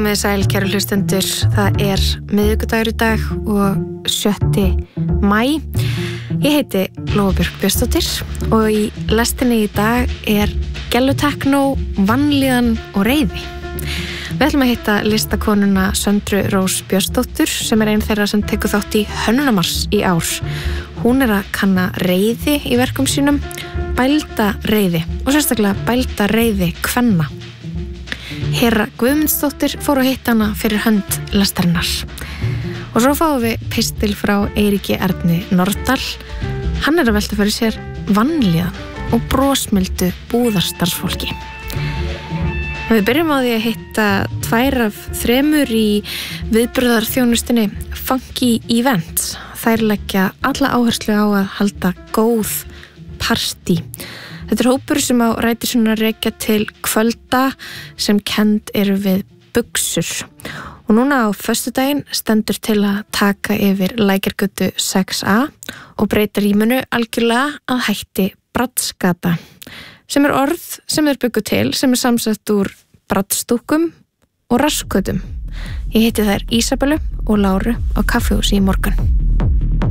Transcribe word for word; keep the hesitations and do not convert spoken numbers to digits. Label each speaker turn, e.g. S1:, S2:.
S1: Komið sæl, kæru hlustendur. Það er miðvikudagur í dag og sjötti maí. Ég heiti Lóa Björk Björnsdóttir og í lestinni í dag er gelluteknó, vanlíðan og reiði. Við ætlum að hitta listakonuna Söndru Rós Björnsdóttur sem er einn þeirra sem tekur þátt í Hönnunarmars í ár. Hún er að kanna reiði í verkum sínum, bælda reiði og sérstaklega bælda reiði kvenna. Hera Guðmundsdóttir fór að hitta hana fyrir hönd lestarinnar. Og svo fáum við pistil frá Eiríki Erni Norðdal. Hann er að velta fyrir sér vanlíðan og brosmildu búðarstarfsfólki. Við byrjum á því að hitta tvær af þremur í viðburðarþjónustunni Funky Events. Þær leggja alla áherslu á að halda góð partí. Þetta er hópur sem á rætur svona rekja til kvölda sem kennd eru við buxur. Og núna á föstudaginn stendur til að taka yfir Lækjargötu sex A og breyta rýminu algjörlega að hætti Brattsgata, sem er orð sem er byggu til, sem er samsett úr brattstúkum og rasskötum. Ég hitti þær Ísabellu og Láru á kaffihúsi í morgun.